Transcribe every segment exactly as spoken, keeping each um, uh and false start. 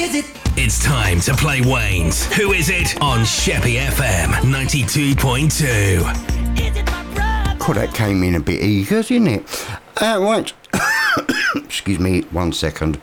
is it? It's time to play Wayne's Who Is It on Sheppy F M ninety-two point two. Oh, that came in a bit eager, didn't it? Uh, right. Excuse me, one second.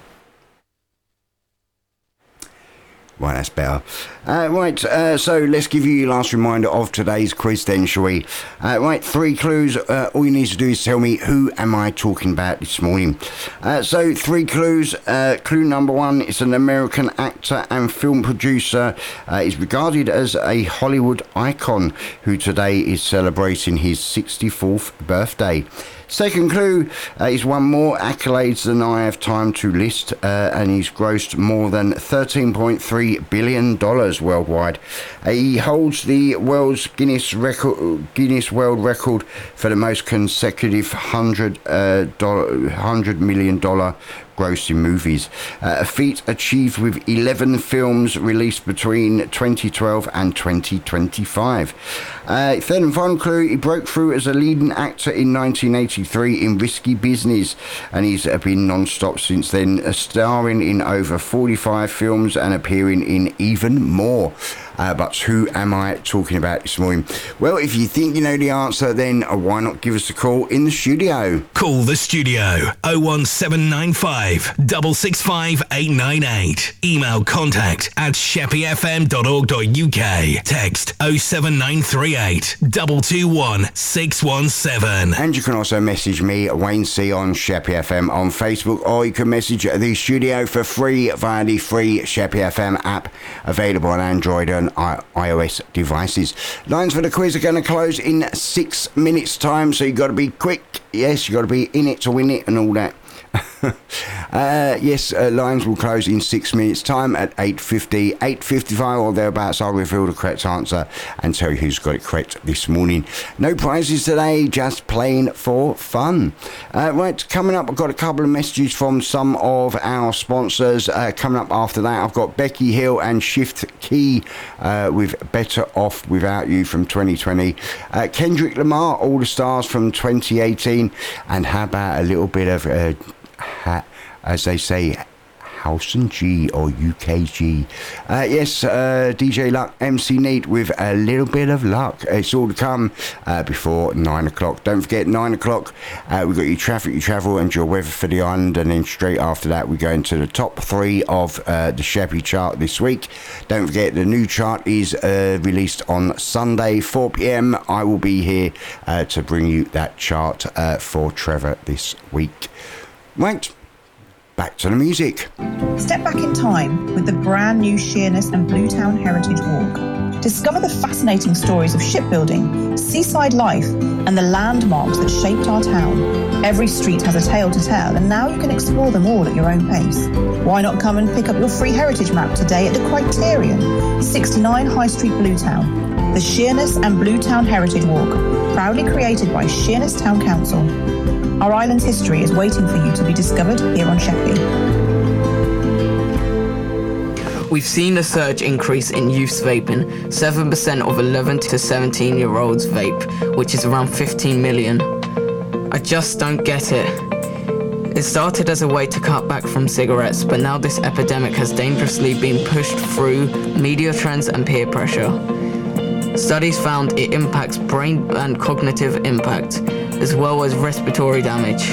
Right, that's better. Uh, right, uh, so let's give you your last reminder of today's quiz then, shall we? Uh, right, three clues. Uh, all you need to do is tell me who am I talking about this morning. Uh, so, three clues. Uh, clue number one is an American actor and film producer. Uh, is regarded as a Hollywood icon who today is celebrating his sixty-fourth birthday. Second clue uh, is one more accolades than I have time to list, uh, and he's grossed more than thirteen point three billion dollars worldwide. Uh, he holds the world's Guinness record, Guinness World Record for the most consecutive hundred uh, dollar, hundred million dollar grossing movies, uh, a feat achieved with eleven films released between twenty twelve and twenty twenty-five. Uh, third and final clue, he broke through as a leading actor in nineteen eighty-three in Risky Business, and he's been non-stop since then, uh, starring in over forty-five films and appearing in even more. Uh, but who am I talking about this morning? Well, if you think you know the answer, then uh, why not give us a call in the studio? Call the studio oh one seven nine five six six five eight nine eight. Email contact at sheppy f m dot org dot u k. Text oh seven nine three eight two two one six one seven. And you can also message me, Wayne C, on Sheppy F M on Facebook, or you can message the studio for free via the free Sheppy F M app, available on Android and iOS devices. Lines for the quiz are going to close in six minutes time, so you've got to be quick. Yes, you've got to be in it to win it and all that. uh, yes, uh, lines will close in six minutes time at eight fifty, eight fifty-five or thereabouts. I'll reveal the correct answer and tell you who's got it correct this morning. No prizes today, just playing for fun. Uh, right, coming up, I've got a couple of messages from some of our sponsors. Uh, coming up after that, I've got Becky Hill and Shift Key uh, with Better Off Without You from twenty twenty. Uh, Kendrick Lamar, All the Stars from twenty eighteen. And how about a little bit of uh, Ha, as they say, House and G or U K G. Uh, yes, uh, D J Luck, M C Neat with a little bit of luck. It's all to come uh, before nine o'clock. Don't forget, nine o'clock, uh, we've got your traffic, your travel, and your weather for the island. And then straight after that, we go into the top three of uh, the Sheppy chart this week. Don't forget, the new chart is uh, released on Sunday, four p.m. I will be here uh, to bring you that chart uh, for Trevor this week. Right, back to the music. Step back in time with the brand new Sheerness and Bluetown Heritage Walk. Discover the fascinating stories of shipbuilding, seaside life, and the landmarks that shaped our town. Every street has a tale to tell, and now you can explore them all at your own pace. Why not come and pick up your free heritage map today at the Criterion, sixty-nine High Street, Bluetown. The Sheerness and Bluetown Heritage Walk, proudly created by Sheerness Town Council. Our island's history is waiting for you to be discovered here on Sheppy. We've seen a surge increase in youth vaping. seven percent of eleven to seventeen year olds vape, which is around fifteen million. I just don't get it. It started as a way to cut back from cigarettes, but now this epidemic has dangerously been pushed through media trends and peer pressure. Studies found it impacts brain and cognitive impact, as well as respiratory damage.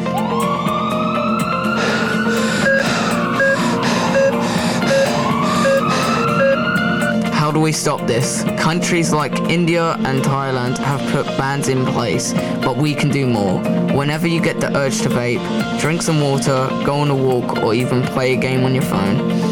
How do we stop this? Countries like India and Thailand have put bans in place, but we can do more. Whenever you get the urge to vape, drink some water, go on a walk, or even play a game on your phone.